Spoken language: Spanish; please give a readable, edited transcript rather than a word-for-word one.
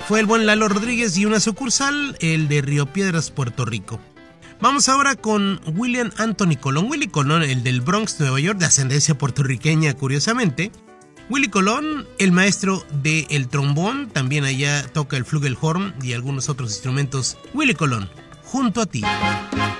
fue el buen Lalo Rodríguez y una sucursal, el de Río Piedras, Puerto Rico. Vamos ahora con William Anthony Colón. Willie Colón, el del Bronx, Nueva York, de ascendencia puertorriqueña, curiosamente. Willie Colón, el maestro del trombón, también allá toca el flugelhorn y algunos otros instrumentos. Willie Colón, junto a ti.